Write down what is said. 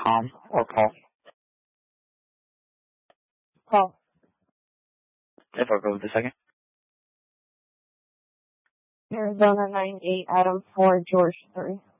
Tom or Paul? Paul. If I'll go with the second. Arizona 9-8, Adam 4, George 3.